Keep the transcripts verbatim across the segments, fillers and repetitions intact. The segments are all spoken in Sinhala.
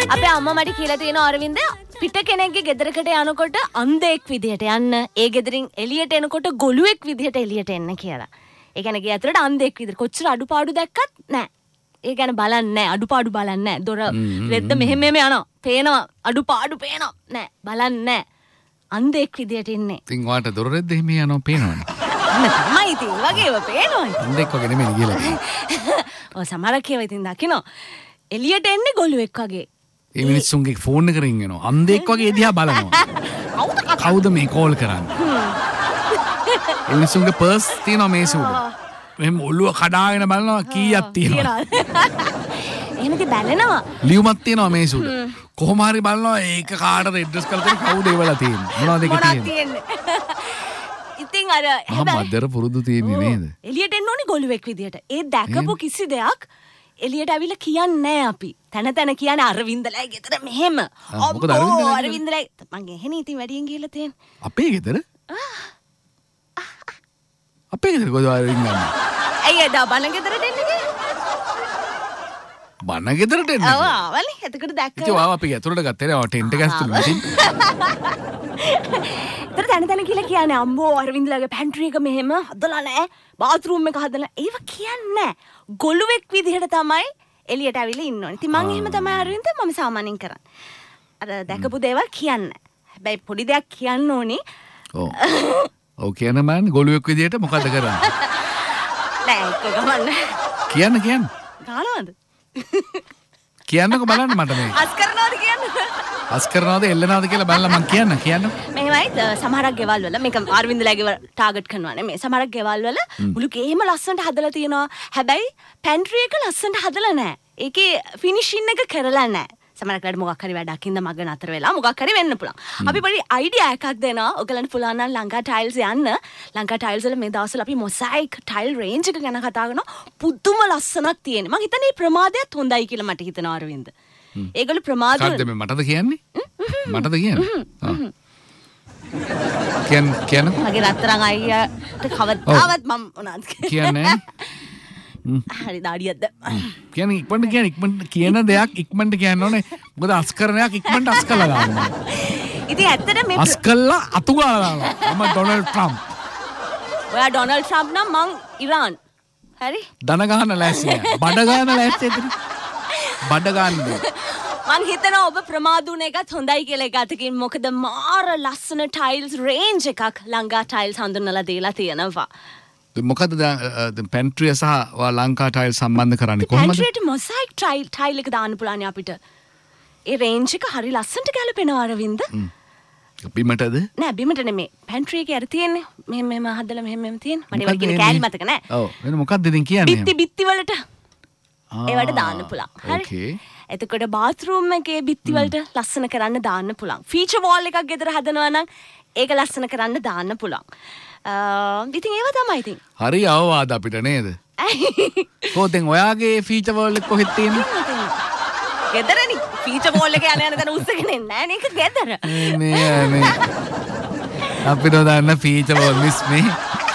අපේ අම්මා මට කියලා තියෙනවා අරවින්ද පිට කෙනෙක්ගේ ගෙදරකට යනකොට අන්ධෙක් විදිහට යන්න ඒ ගෙදරින් එළියට එනකොට ගොළුෙක් විදිහට එළියට එන්න කියලා. ඒ කියන්නේ ගේ ඇතුළට අන්ධෙක් විදිහට කොච්චර අඩුපාඩු දැක්කත් නෑ. ඒ කියන්නේ බලන්නේ නෑ අඩුපාඩු බලන්නේ නෑ. දොර රෙද්ද මෙහෙම මෙහෙම යනවා. පේනවා අඩුපාඩු පේනවා නෑ බලන්නේ නෑ. අන්ධෙක් විදිහට ඉන්නේ. ඉතින් ඔයාට දොර රෙද්ද එහෙම යනවා පේනවනේ. තමයි ඉතින් වගේම පේනවා. අන්ධෙක් වගේ නෙමෙයි කියලා. ඔය සමහරක් ඒවා ඉතින් දකින්න එළියට එන්නේ ගොළුෙක් වගේ. ඒ මිනිස්සුන්ගේ ෆෝන් එක රින් වෙනවා. අන්ධෙක් වගේ දිහා බලනවා. කවුද මේ කෝල් කරන්නේ? ඒ මිනිස්සුන්ගේ පර්ස් තියෙනවා මේසෙ උඩ. මෙහෙම ඔළුව කඩාගෙන බලනවා කීයක් තියෙනවා. එහෙමද බැලනවා. ලියුමක් තියෙනවා මේසෙ උඩ. කොහොම හරි බලනවා ඒක කාටද ඇඩ්‍රස් කරලා තියෙන කවුද ඒවලා තියෙන්නේ. මොනවද ඒක තියෙන්නේ? ඉතින් අර හැබැයි මදර පුරුදු තියෙන්නේ නේද? එළියට එන්න ඕනේ ගොළුෙක් විදියට. ඒ දැකපු කිසි දෙයක් එළියට අවිල කියන්නේ නැහැ අපි. තන තන කියන්නේ අරවින්දලයි ගෙදර මෙහෙම. මොකද අරවින්දලයි? අරවින්දලයි මං එහෙනේ ඉතින් වැඩියෙන් ගිහලා තියෙන්නේ. අපේ ගෙදර? අපේ ගෙදර කොහොමද අරවින්දන්නේ? ඇයි එදා බණ ගෙදරට එන්නේ? බණ ගෙදරට එන්නේ? ඔව් ආවනේ. එතකොට දැක්කා. ඉතින් ආව අපි ඇතුළට ගත්තේ නෑ. ටෙන්ට් එක ඇතුළේ ඉතින්. ඒතර තන තන කියලා කියන්නේ අම්බෝ අරවින්දලගේ පැන්ට්‍රි එක මෙහෙම හදලා නැහැ. බාත්රූම් එක හදලා ඒව කියන්නේ නැහැ. ගොළුෙක් විදිහට තමයි එළියට ඇවිල්ලා ඉන්න ඕනේ. ඉතින් මං එහෙම තමයි අරවින්ද මම සාමාන්‍යයෙන් කරන්නේ. අර දැකපු දේවල් කියන්නේ. හැබැයි පොඩි දෙයක් කියන්න ඕනේ. ඔව්. ඔව් කියන මන් ගොළුෙක් විදිහට මොකද කරන්නේ? නෑ ඒක ගමන්න. කියන්න කියන්න. ගානවද? කියන්නකෝ බලන්න මට මේ. අස් කරනවද කියන්න? අස් කරනවද එල්ලනවද කියලා බලලා මං කියන්න කියන්න. මෙහෙමයි සමහරක් ගෙවල් වල මේක අරවින්දලාගේ ටාගට් කරනවා නේ මේ සමහරක් ගෙවල් වල මුළු ගේම ලස්සනට හදලා තියෙනවා. හැබැයි පැන්ට්‍රි එක ලස්සනට හදලා නැහැ. ඒකේ ෆිනිෂින් එක කරලා නැහැ. සමහරකට මොකක් හරි වැඩක් ඉඳ මග නතර වෙලා මොකක් හරි වෙන්න පුළුවන්. අපි පොඩි අයිඩියා එකක් දෙනවා. ඔයගලන්ට පුළුවන් නම් ලංකා ටයිල්ස් යන්න. ලංකා ටයිල්ස් වල මේ දවස්වල අපි මොසයික් ටයිල් රේන්ජ් එක ගැන කතා කරනවා. පුදුම ලස්සනක් තියෙන. මං හිතන්නේ මේ ප්‍රමාදයත් හොඳයි කියලා මට හිතෙනවා අරවින්ද. ඒගොල්ලෝ ප්‍රමාද කාටද මේ මටද කියන්නේ? මටද කියන්නේ? ආ. කියන්න කියන්න. මගේ රත්තරන් අයියාට කවදාවත් මම මොනවද කියන්නේ? හරි දාඩියක්ද? කියන්නේ ඉක්මනට කියන්නේ ඉක්මනට කියන දෙයක් ඉක්මනට කියන්න ඕනේ. මොකද අස් කරන එකක් ඉක්මනට අස් කළා ගන්න. ඉතින් ඇත්තට මේ අස් කළා අතු ගාලා දානවා. මම ඩොනල්ඩ් ට්‍රම්ප්. ඔයා ඩොනල්ඩ් ට්‍රම්ප් නම් මං ඉරාන්. හරි? දන ගහන ලෑස්ති නෑ. බඩ ගහන ලෑස්ති එතන. බඩ ගන්න. මං හිතනවා ඔබ ප්‍රමාදුන එකත් හොඳයි කියලා එක අතකින්. මොකද මාර ලස්සන ටයිල්ස් රේන්ජ් එකක් ලංකා ටයිල්ස් හඳුන්වලා දීලා තියෙනවා. මොකද දැන් පැන්ට්‍රිය සහ ලංකා ටයිල් සම්බන්ධ කරන්නේ කොහොමද? පැන්ට්‍රියට මොසයික් ටයිල් ටයිල් එක දාන්න පුළුවන් අපිට. ඒ රේන්ජ් එක හරි ලස්සනට ගැලපෙනවා අරවින්ද. බිමටද? නෑ බිමට නෙමෙයි. පැන්ට්‍රි එකේ අර තියෙන්නේ. මෙහෙම මෙහෙම හදලා මෙහෙම මෙහෙම තියෙන. මට ඒවා කියන කෑලි මතක නෑ. ඔව්. එන මොකක්ද ඉතින් කියන්නේ? බිත්ති බිත්ති වලට. ඒවට දාන්න පුළුවන්. හරි. ඕකේ. එතකොට බාත්රූම් එකේ බිත්ති වලට ලස්සන කරන්න දාන්න පුළුවන්. ෆීචර් වෝල් එකක් ගෙදර හදනවා නම් ඒක ලස්සන කරන්න දාන්න පුළුවන්. ඉතින් ඒව තමයි ඉතින්. හරි අවවාද අපිට නේද? කොහෙන් ඔයාගේ ෆීචර් වෝල් එක කොහෙද තියෙන්නේ? ගෙදරනේ. ෆීචර් වෝල් එක යන යන තැන උස්සගෙන එන්නේ නැහැ නේ. ඒක ගෙදර. නේ නේ. අපිට දාන්න ෆීචර් වෝල් මිස් මේ.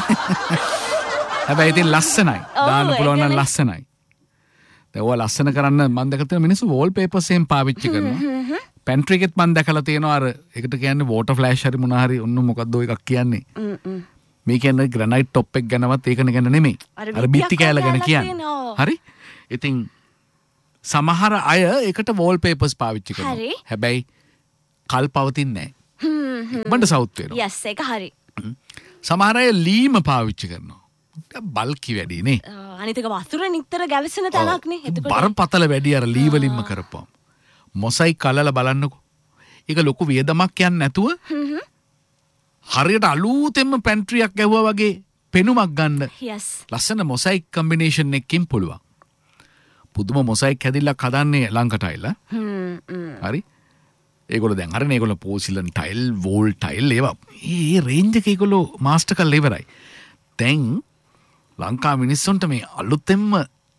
හැබැයි ඉතින් ලස්සනයි. දාන්න පුළුවන් නම් ලස්සනයි. දැන් ඔය ලස්සන කරන්න මම දැකලා තියෙන මිනිස්සු වෝල් පේපර්ස් එහෙම පාවිච්චි කරනවා. පැන්ට්‍රි එකෙත් මම දැකලා තියෙනවා අර ඒකට කියන්නේ වෝටර් ෆ්ලෑෂ් හරි මොනවා හරි ඔන්න මොකද්ද ඔය එකක් කියන්නේ. මේ කියන්නේ ග්‍රැනයිට් টොප් එක ගැනවත් ඒකන ගැන නෙමෙයි. අර බිත්ති කෑල්ල ගැන කියන්නේ. හරි? ඉතින් සමහර අය ඒකට වෝල් පේපර්ස් පාවිච්චි කරනවා. හැබැයි කල් පවතින්නේ නැහැ. බණ්ඩ සවුත් වෙනවා. යස් ඒක හරි. සමහර අය ලීම පාවිච්චි කරනවා. බල්කි වැඩි නේ. අනිත් එක වතුර නිතර ගැවසෙන තැනක් නේ. එතකොට බරපතල වැඩි අර ලී වලින්ම කරපුවම. මොසයික් කලලා බලන්නකෝ. ඒක ලොකු වියදමක් යන්නේ නැතුව හරියට අලුතෙන්ම පැන්ට්‍රියක් ගැහුවා වගේ පෙනුමක් ගන්න. යස්. ලස්සන මොසයික් කම්බිනේෂන් එකකින් පුළුවන්. පුදුම මොසයික් හැදිල්ලක් හදන්නේ ලංකා ටයිල් ආ. හරි. ඒගොල්ලෝ දැන් හරිනේ ඒගොල්ලෝ පෝසිලන් ටයිල්, වෝල් ටයිල් ඒවා. මේ රේන්ජ් එක ඒගොල්ලෝ මාස්ටර් කරලා ඉවරයි. දැන් ලංකා මිනිස්සුන්ට මේ අලුතෙන්ම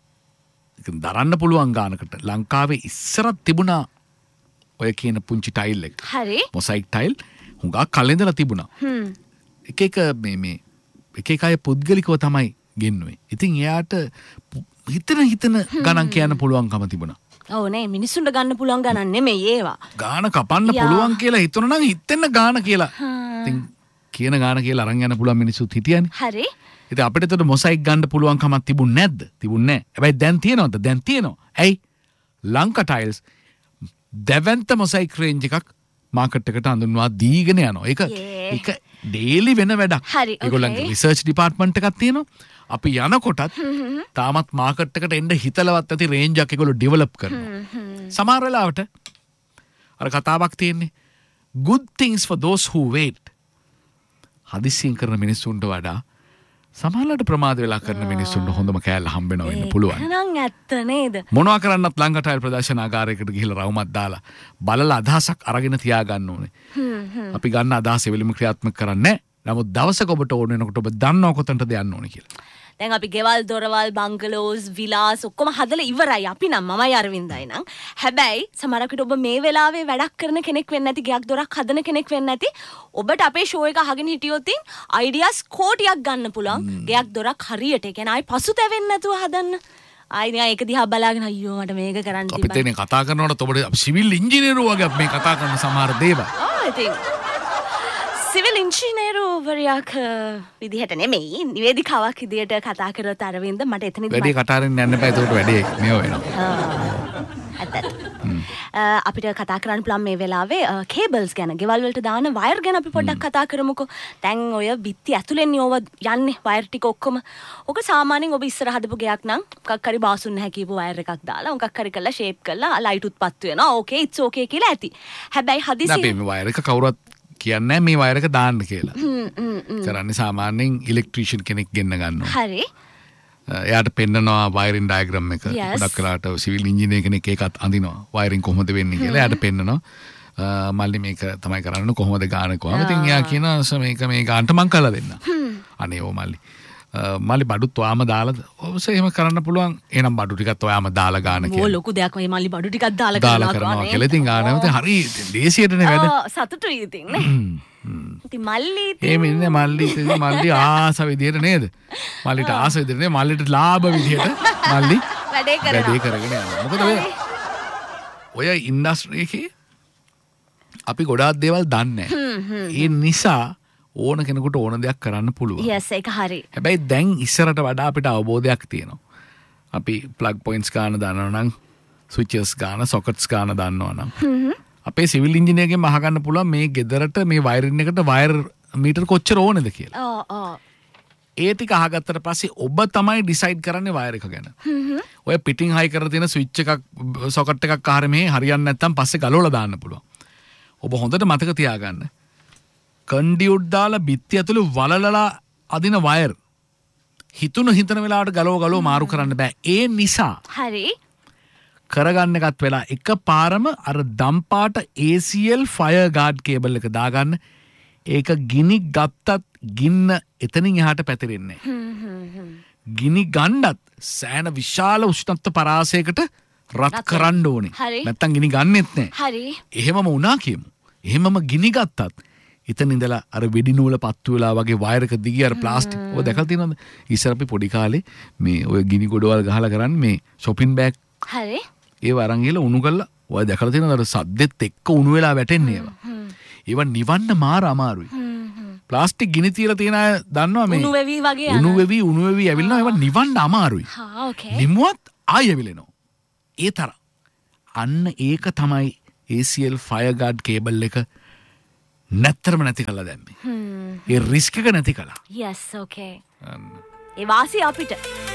දරන්න පුළුවන් ගානකට ලංකාවේ ඉස්සරත් තිබුණා ඔය කියන පුංචි ටයිල් එක. හරි. මොසයික් ටයිල් හුඟක් කලින් ඉඳලා තිබුණා. හ්ම්. එක එක මේ මේ එක එක අය පුද්ගලිකව තමයි ගෙන්නුවේ. ඉතින් එයාට හිතන හිතන ගණන් කියන්න පුළුවන්කම තිබුණා. ඕනේ මිනිස්සුන්ට ගන්න පුළුවන් ගණන් නෙමෙයි ඒවා. ගාන කපන්න පුළුවන් කියලා හිතනවා නම් හිතෙන්න ගාන කියලා. ඉතින් කියන ගාන කියලා අරන් යන්න පුළුවන් මිනිස්සුත් හිටියනේ. හරි. ඉතින් අපිට එතකොට මොසයික් ගන්න පුළුවන් කමක් තිබුණේ නැද්ද? තිබුණේ නැහැ. හැබැයි දැන් තියෙනවද? දැන් තියෙනවා. ඇයි? ලංකා ටයිල්ස් දෙවන්ත මොසයික් රේන්ජ් එකක් මාකට් එකට අඳුන්වා දීගෙන යනවා. ඒක ඒක ඩේලි වෙන වැඩක්. ඒගොල්ලන්ගේ රිසර්ච් ඩිපාර්ට්මන්ට් එකක් තියෙනවා. අපි යනකොටත් තාමත් මාකට් එකට එන්න හිතලවත් නැති රේන්ජ් එකක් ඒගොල්ලෝ ඩෙවලොප් කරනවා. සමහර වෙලාවට අර කතාවක් තියෙන්නේ good things for those who wait. හදිස්සියෙන් කරන මිනිස්සුන්ට වඩා සමහරවිට ප්‍රමාද වෙලා කරන මිනිස්සුන්ට හොඳම කෑල්ල හම්බ වෙනවා වෙන්න පුළුවන්. එහෙනම් ඇත්ත නේද? මොනවා කරන්නත් ලංකා ටයිල් ප්‍රදර්ශනාගාරයකට ගිහිල්ලා රවුමක් දාලා බලලා අදහසක් අරගෙන තියාගන්න ඕනේ. අපි ගන්න අදහස එවෙලම ක්‍රියාත්මක කරන්නේ නැහැ. නමුත් දවසක ඔබට ඕන වෙනකොට ඔබ දන්නව කොතනටද යන්න ඕනේ කියලා. දැන් අපි ගෙවල් දොරවල් බංගලෝස් විලාස් ඔක්කොම හදලා ඉවරයි. අපි නම් මමයි අරවින්දයි නම්. හැබැයි සමහරකට ඔබ මේ වෙලාවේ වැඩක් කරන කෙනෙක් වෙන්න නැති, ගයක් දොරක් හදන කෙනෙක් වෙන්න නැති. ඔබට අපේ ෂෝ එක අහගෙන හිටියොත් අයිඩියාස් කෝටියක් ගන්න පුළුවන්. ගයක් දොරක් හරියට. ඒ කියන්නේ ආයි පසුතැවෙන්නේ නැතුව හදන්න. ආයි නිකන් ඒක දිහා බලාගෙන අයියෝ මට මේක කරන්න තිබ්බා. අපිට එනේ කතා කරනකොට ඔබට සිවිල් ඉංජිනේරු වගේ මේ කතා කරන සමහර දේවල්. ආ ඉතින් සිවිල් ඉංජිනේරුවරයක් විදිහට නෙමෙයි නිවේදිකාවක් විදිහට කතා කරොත් අරවින්ද මට එතනදී වැඩි කතාරින් යන්න එපා. ඒකට වැඩි මේව වෙනවා. අපිට කතා කරන්න පුළුවන් මේ වෙලාවේ කේබල්ස් ගැන, ගෙවල් වලට දාන වයර් ගැන අපි පොඩ්ඩක් කතා කරමුකෝ. දැන් ඔය බිත්ති ඇතුලෙන් ඕව යන්නේ වයර් ටික ඔක්කොම. ඔක සාමාන්‍යයෙන් ඔබ ඉස්සර හදපු ගයක් නම් මොකක් හරි බාසුන් නැහැ කියපු වයර් එකක් දාලා මොකක් හරි කරලා ෂේප් කරලා ලයිට් උත්පත් වෙනවා. ඕකේ ඉට්ස් ඕකේ කියලා ඇති. හැබැයි හදිසියෙන් අපි මේ වයර් එක කවුරුත් කියන්නේ මේ වයර් එක දාන්න කියලා. කරන්නේ සාමාන්‍යයෙන් ඉලෙක්ට්‍රීෂියන් කෙනෙක් ගෙන්න ගන්නවා. හරි. එයාට පෙන්නනවා වයරින් ඩයග්‍රෑම් එක. ගොඩක් වෙලාවට සිවිල් ඉංජිනේර කෙනෙක් ඒකත් අඳිනවා. වයරින් කොහොමද වෙන්නේ කියලා. එයාට පෙන්නනවා. මල්ලි මේක තමයි කරන්න කොහොමද ගාන කොහොමද. ඉතින් එයා කියනවා මේක මේ ගානට මං කරලා දෙන්න. අනේ ඕ මල්ලි. මල්ලි බඩුත් ඔයාම දාලාද? ඔව්සේ එහෙම කරන්න පුළුවන්. එහෙනම් බඩු ටිකත් ඔයාම දාලා ගාන කියලා. ඕ ලොකු දෙයක් මේ මල්ලි බඩු ටිකක් දාලා කරනවා කියලා. ඉතින් ගානම හරි දේශියටනේ වැඩ. ආ සතුටුයි ඉතින් නේ. ඉතින් මල්ලි එහෙම ඉන්නේ මල්ලි ඉතින් මල්ලි ආස විදියට නේද? මල්ලිට ආස විදියට නේ මල්ලිට ලාභ විදියට මල්ලි වැඩේ කරනවා. වැඩේ කරගෙන යනවා. මොකද ඔය ඔය ඉන්ඩස්ට්‍රි එකේ අපි ගොඩාක් දේවල් දන්නේ නැහැ. ඒ නිසා ඕන කෙනෙකුට ඕන දෙයක් කරන්න පුළුවන්. yes ඒක හරි. හැබැයි දැන් ඉස්සරට වඩා අපිට අවබෝධයක් තියෙනවා. අපි ප්ලග් පොයින්ට්ස් ගන්න දන්නවා නම් ස්විචස් ගන්න, සොකට්ස් ගන්න දන්නවා නම් අපේ සිවිල් ඉංජිනේරගෙන් අහගන්න පුළුවන් මේ ගෙදරට මේ වයරින් එකට වයර් මීටර් කොච්චර ඕනේද කියලා. ඔව් ඔව්. ඒ ටික අහගත්තට පස්සේ ඔබ තමයි ඩිසයිඩ් කරන්නේ වයර් එක ගැන. ඔය පිටින් හයි කරලා තියෙන ස්විච් එකක් සොකට් එකක් ආහාර මේ හරියන්නේ නැත්නම් පස්සේ ගලවලා දාන්න පුළුවන්. ඔබ හොඳට මතක තියාගන්න. කන්ඩියුට් දාලා බිත්ති ඇතුළේ වලලලා අදින වයර් හිතුන හිතන වෙලාවට ගලව ගලව මාරු කරන්න බෑ. ඒ නිසා හරි කරගන්න එකත් වෙලා එක පාරම අර දම්පාට A C L fire guard cable එක දාගන්න. ඒක ගිනි ගත්තත් ගින්න එතනින් එහාට පැතිරෙන්නේ නැහැ. ගිනි ගන්නත් සෑහෙන විශාල උෂ්ණත්ව පරාසයකට රත් කරන්න ඕනේ. නැත්තම් ගිනි ගන්නෙත් නැහැ. හරි. එහෙමම වුණා කියමු. එහෙමම ගිනි ගත්තත් එතන ඉඳලා අර වෙඩි නූල පත්තු වෙලා වගේ වයර් එක දිගේ අර ප්ලාස්ටික් ඔය දැකලා තියෙනවද? ඉස්සර අපි පොඩි කාලේ මේ ඔය ගිනි ගොඩවල් ගහලා කරන්නේ මේ shopping bag. හරි. ඒව අරන් ගිහලා උණු කරලා ඔය දැකලා තියෙනවද අර සද්දෙත් එක්ක උණු වෙලා වැටෙන්නේ ඒවා. ඒවා නිවන්න මාර අමාරුයි. ප්ලාස්ටික් ගිනි තියලා තියෙන අය දන්නවා මේ උණු වෙවි වගේ උණු වෙවි උණු වෙවි ඇවිල්ලා ඒවා නිවන්න අමාරුයි. හා ඕකේ. නිමුවත් ආයෙ ඇවිලෙනවා. ඒ තරම්. අන්න ඒක තමයි A C L fire guard cable එක නැත්තරම නැති කළා දැම්මේ. ඒ රිස්ක් එක නැති කළා. yes okay. ඒ වාසිය අපිට